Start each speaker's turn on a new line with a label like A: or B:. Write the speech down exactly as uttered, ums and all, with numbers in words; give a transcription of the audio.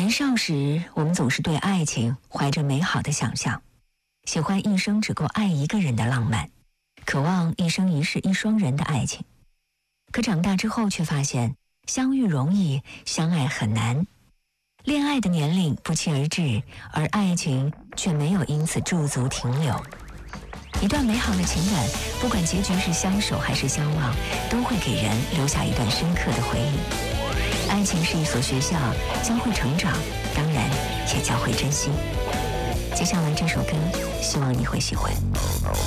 A: 年少时，我们总是对爱情怀着美好的想象，喜欢一生只够爱一个人的浪漫，渴望一生一世一双人的爱情。可长大之后却发现，相遇容易，相爱很难。恋爱的年龄不期而至，而爱情却没有因此驻足停留。一段美好的情感，不管结局是相守还是相忘，都会给人留下一段深刻的回忆。爱情是一所学校，教会成长，当然也教会珍惜。接下来这首歌，希望你会喜欢。